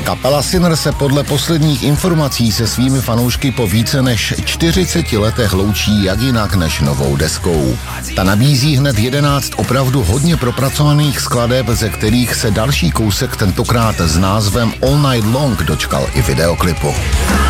Kapela Sinner se podle posledních informací se svými fanoušky po více než 40 letech loučí jak jinak než novou deskou. Ta nabízí hned 11 opravdu hodně propracovaných skladeb, ze kterých se další kousek tentokrát s názvem All Night Long dočkal i videoklipu.